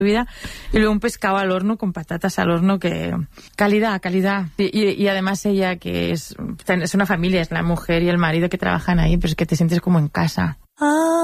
vida, y luego un pescado al horno con patatas al horno, que calidad. Y además ella, que es una familia, es la mujer y el marido que trabajan ahí, pero es que te sientes como en casa.